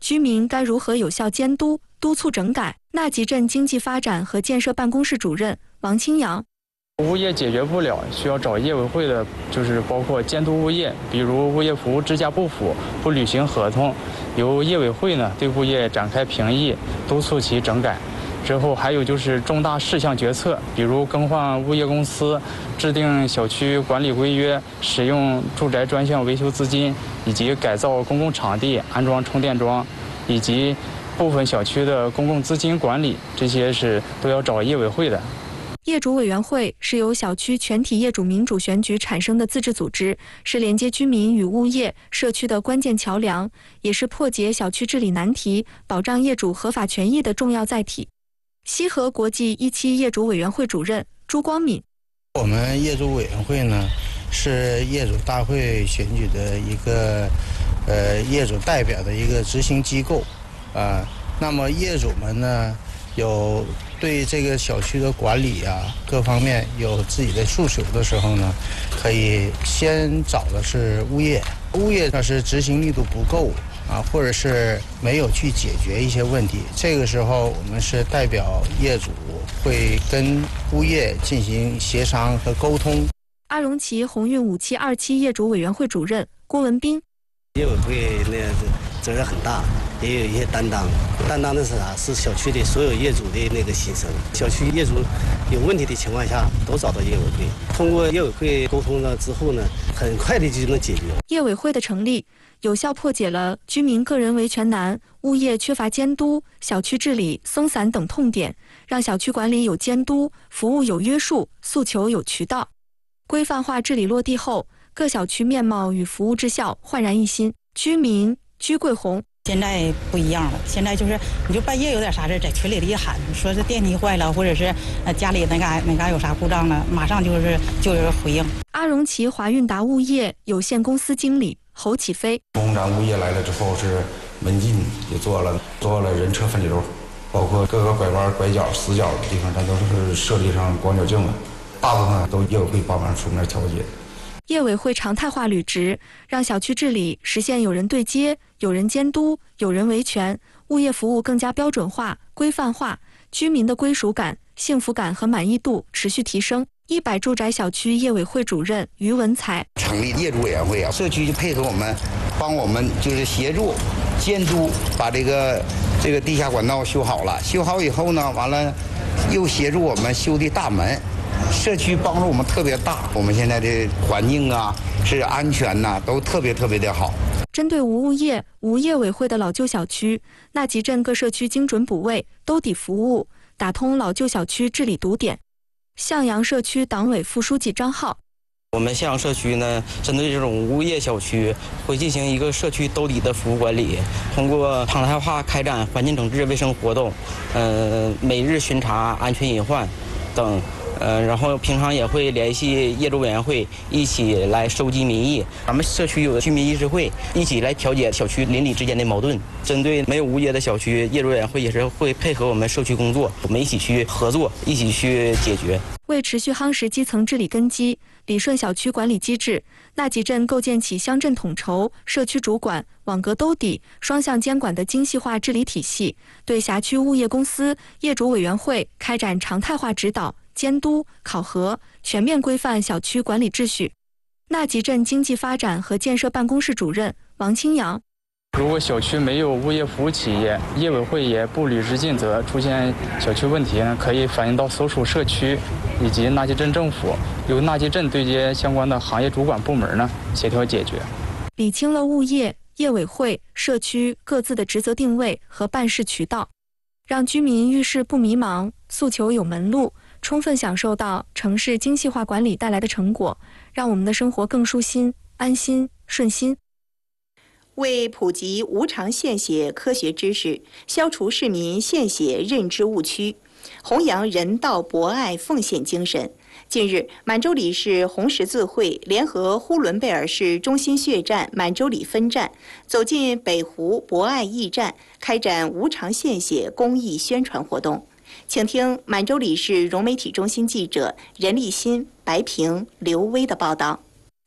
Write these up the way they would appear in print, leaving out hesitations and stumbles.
居民该如何有效监督、督促整改？纳集镇经济发展和建设办公室主任王清阳。 物业解决不了，需要找业委会的，就是包括监督物业，比如物业服务质价不符、不履行合同，由业委会呢对物业展开评议，督促其整改。之后还有就是重大事项决策，比如更换物业公司、制定小区管理规约、使用住宅专项维修资金，以及改造公共场地、安装充电桩，以及部分小区的公共资金管理，这些是都要找业委会的。 业主委员会是由小区全体业主民主选举产生的自治组织，是连接居民与物业、社区的关键桥梁，也是破解小区治理难题、保障业主合法权益的重要载体。西河国际一期业主委员会主任朱光敏： 我们业主委员会呢，是业主大会选举的一个业主代表的一个执行机构那么业主们呢，有对这个小区的管理各方面有自己的诉求的时候呢，可以先找的是物业。物业要是执行力度不够或者是没有去解决一些问题，这个时候我们是代表业主会跟物业进行协商和沟通。 阿荣旗鸿运57期业主委员会主任郭文斌： 业委会责任很大，也有一些担当的是啥？是小区的所有业主的那个心声。小区业主有问题的情况下，都找到业委会，通过业委会沟通了之后呢，很快的就能解决。 业委会的成立，有效破解了居民个人维权难、物业缺乏监督、小区治理松散等痛点，让小区管理有监督、服务有约束、诉求有渠道。规范化治理落地后，各小区面貌与服务质效焕然一新。居民居桂红： 现在不一样了，现在就是你就半夜有点啥事，在群里一喊，说是电梯坏了，或者是家里哪嘎有啥故障了，马上就有回应。 阿荣旗华运达物业有限公司经理侯启飞： 工展物业来了之后，是门禁也做了人车分流，包括各个拐弯、拐角、死角的地方，咱都是设立上广角镜了，大部分都业委会帮忙出面调解。 业委会常态化履职，让小区治理实现有人对接、有人监督、有人维权，物业服务更加标准化、规范化，居民的归属感、幸福感和满意度持续提升。100住宅小区业委会主任于文才： 成立业主委员会社区就配合我们，帮我们就是协助监督，把这个地下管道修好了。修好以后呢，完了又协助我们修的大门。社区帮助我们特别大，我们现在的环境是安全都特别的好。 针对无物业、无业委会的老旧小区，纳集镇各社区精准补位、兜底服务，打通老旧小区治理堵点。向阳社区党委副书记张浩： 我们向阳社区呢，针对这种无物业小区，会进行一个社区兜底的服务管理，通过常态化开展环境整治卫生活动，每日巡查安全隐患等。然后平常也会联系业主委员会一起来收集民意。咱们社区有个居民议事会，一起来调解小区邻里之间的矛盾。针对没有物业的小区，业主委员会也是会配合我们社区工作，我们一起去合作，一起去解决。 为持续夯实基层治理根基，理顺小区管理机制，纳集镇构建起乡镇统筹、社区主管、网格兜底、双向监管的精细化治理体系，对辖区物业公司、业主委员会开展常态化指导、监督、考核，全面规范小区管理秩序。纳集镇经济发展和建设办公室主任王清阳： 如果小区没有物业服务企业，业委会也不履职尽责，出现小区问题呢，可以反映到所属社区以及纳集镇政府，由纳集镇对接相关的行业主管部门呢，协调解决。 理清了物业、业委会、社区各自的职责定位和办事渠道，让居民遇事不迷茫，诉求有门路，充分享受到城市精细化管理带来的成果，让我们的生活更舒心、安心、顺心。 为普及无偿献血科学知识，消除市民献血认知误区，弘扬人道博爱奉献精神，近日，满洲里市红十字会联合呼伦贝尔市中心血站满洲里分站，走进北湖博爱驿站，开展无偿献血公益宣传活动。请听满洲里市融媒体中心记者任立新、白平、刘威的报道。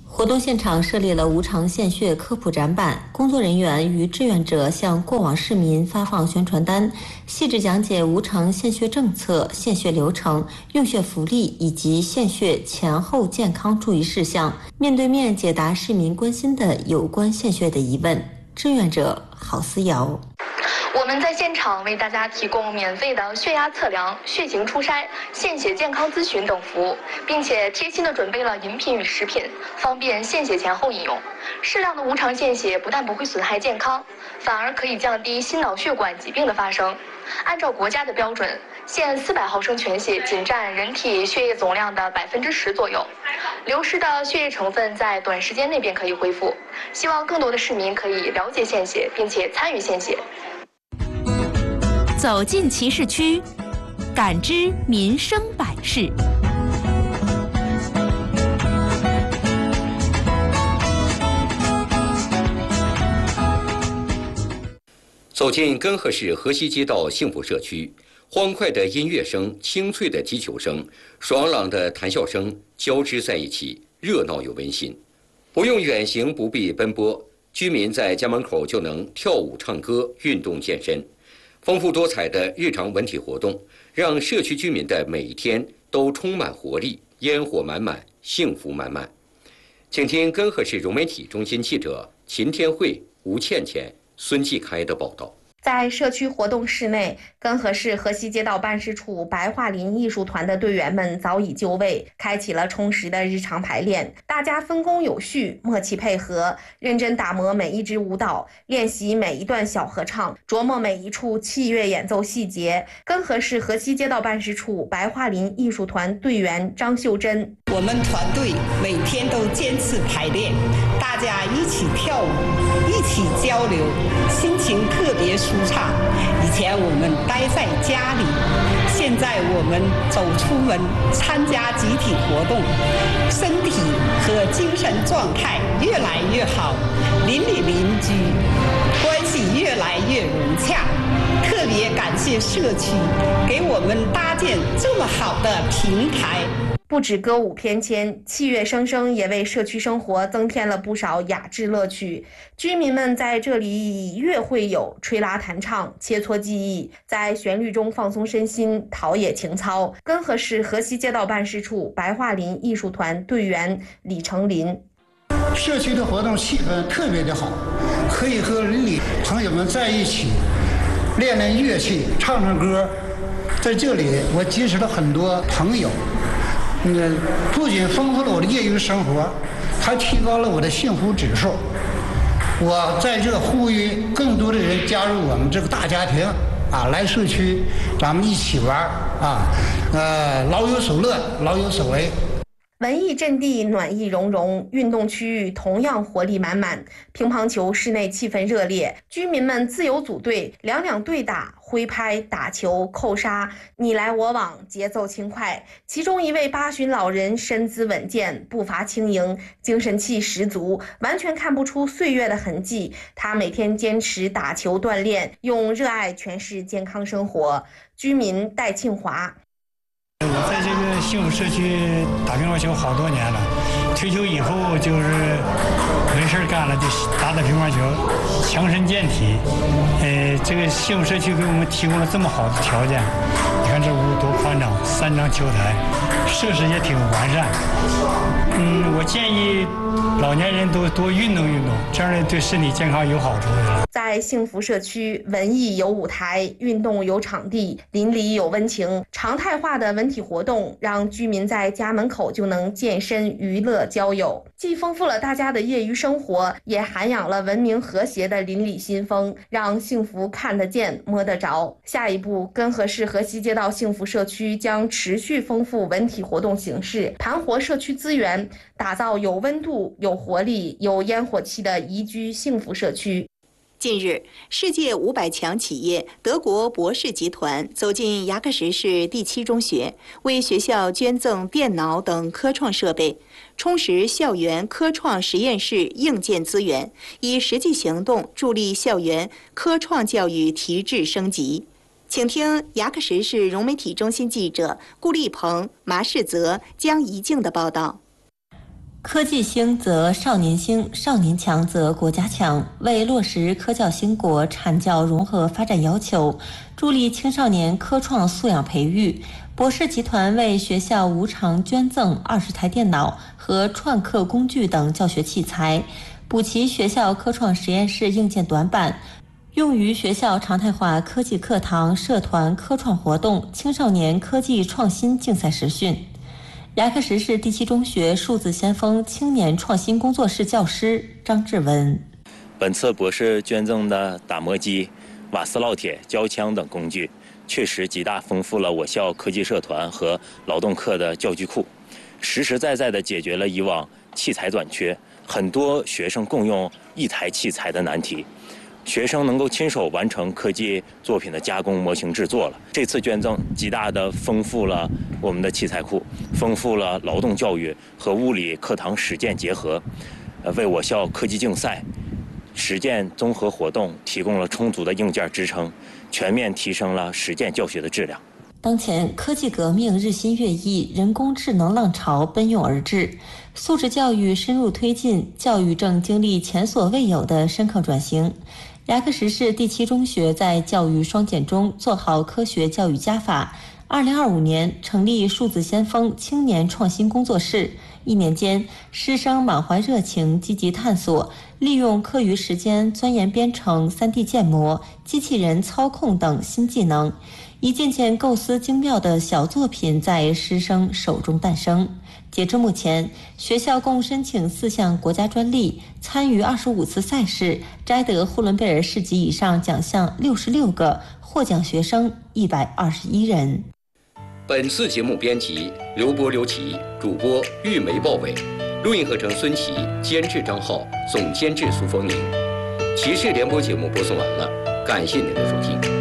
活动现场设立了无偿献血科普展板，工作人员与志愿者向过往市民发放宣传单，细致讲解无偿献血政策、献血流程、用血福利以及献血前后健康注意事项，面对面解答市民关心的有关献血的疑问。志愿者郝思瑶。 我们在现场为大家提供免费的血压测量、血型初筛、献血健康咨询等服务，并且贴心地准备了饮品与食品，方便献血前后饮用。适量的无偿献血不但不会损害健康，反而可以降低心脑血管疾病的发生。按照国家的标准，献400毫升全血仅占人体血液总量的10%左右，流失的血液成分在短时间内便可以恢复。希望更多的市民可以了解献血，并且参与献血。 走进其市区，感知民生百事。 走进根河市河西街道幸福社区，欢快的音乐声、清脆的击球声、爽朗的谈笑声交织在一起，热闹又温馨。不用远行，不必奔波，居民在家门口就能跳舞、唱歌、运动、健身。丰富多彩的日常文体活动，让社区居民的每一天都充满活力，烟火满满，幸福满满。请听根河市融媒体中心记者秦天慧、吴倩倩、孙继开的报道。 在社区活动室内，根河市河西街道办事处白桦林艺术团的队员们早已就位，开启了充实的日常排练。大家分工有序，默契配合，认真打磨每一支舞蹈，练习每一段小合唱，琢磨每一处器乐演奏细节。根河市河西街道办事处白桦林艺术团队员张秀珍： 我们团队每天都坚持排练，大家一起跳舞，一起交流，心情特别舒畅。以前我们待在家里，现在我们走出门参加集体活动，身体和精神状态越来越好，邻里邻居关系越来越融洽。特别感谢社区给我们搭建这么好的平台。 不止歌舞翩跹，器乐声声也为社区生活增添了不少雅致乐趣。居民们在这里以乐会友、吹拉弹唱切磋技艺，在旋律中放松身心，陶冶情操。根河市河西街道办事处白桦林艺术团队员李成林： 社区的活动气氛特别的好，可以和邻里朋友们在一起练练乐器，唱唱歌。在这里我结识了很多朋友，不仅丰富了我的业余生活，还提高了我的幸福指数。我在这呼吁更多的人加入我们这个大家庭啊，来社区咱们一起玩啊，老有所乐，老有所为。 文艺阵地暖意融融，运动区域同样活力满满。乒乓球室内气氛热烈，居民们自由组队，两对打、挥拍、打球、扣杀，你来我往，节奏轻快。其中一位八旬老人身姿稳健，步伐轻盈，精神气十足，完全看不出岁月的痕迹。他每天坚持打球锻炼，用热爱诠释健康生活。居民戴庆华： 我在这个幸福社区打乒乓球好多年了，退休以后就是没事干了就打乒乓球，强身健体。这个幸福社区给我们提供了这么好的条件，你看这屋多宽敞，3张球台，设施也挺完善。我建议老年人都多运动运动，这样对身体健康有好处。 在幸福社区，文艺有舞台，运动有场地，邻里有温情，常态化的文体活动让居民在家门口就能健身、娱乐、交友，既丰富了大家的业余生活，也涵养了文明和谐的邻里新风，让幸福看得见、摸得着。下一步，根河市河西街道幸福社区将持续丰富文体活动形式，盘活社区资源，打造有温度、有活力、有烟火气的宜居幸福社区。 近日，世界500强企业德国博士集团走进牙克石市第7中学，为学校捐赠电脑等科创设备，充实校园科创实验室硬件资源，以实际行动助力校园科创教育提质升级。请听牙克石市融媒体中心记者顾立鹏、马世泽、江怡静的报道。 科技兴则少年兴，少年强则国家强。为落实科教兴国、产教融合发展要求，助力青少年科创素养培育，博士集团为学校无偿捐赠20台电脑和创客工具等教学器材，补齐学校科创实验室硬件短板，用于学校常态化科技课堂、社团科创活动、青少年科技创新竞赛实训。牙克石市第7中学数字先锋青年创新工作室教师张志文， 本次博士捐赠的打磨机、瓦斯烙铁、胶枪等工具，确实极大丰富了我校科技社团和劳动课的教具库，实实在在地解决了以往器材短缺、很多学生共用一台器材的难题。学生能够亲手完成科技作品的加工、模型制作了。这次捐赠极大地丰富了我们的器材库，丰富了劳动教育和物理课堂实践结合，为我校科技竞赛、实践综合活动提供了充足的硬件支撑，全面提升了实践教学的质量。 当前科技革命日新月异，人工智能浪潮奔涌而至，素质教育深入推进，教育正经历前所未有的深刻转型。牙克石市第7中学在教育双减中做好科学教育加法，2025年成立数字先锋青年创新工作室，1年间师生满怀热情，积极探索，利用课余时间钻研编程、3D 建模、机器人操控等新技能，一件件构思精妙的小作品在师生手中诞生。截至目前，学校共申请4项国家专利，参与25次赛事，摘得呼伦贝尔市级以上奖项66个，获奖学生121人。 本次节目编辑刘波、刘琦，主播玉梅、鲍伟，录音合成孙琦，监制张浩，总监制苏峰宁。骑士联播节目播送完了，感谢您的收听。